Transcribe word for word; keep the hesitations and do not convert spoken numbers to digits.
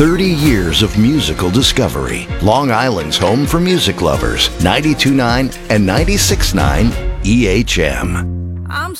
thirty years of musical discovery. Long Island's home for music lovers. ninety-two point nine and ninety-six point nine E H M. I'm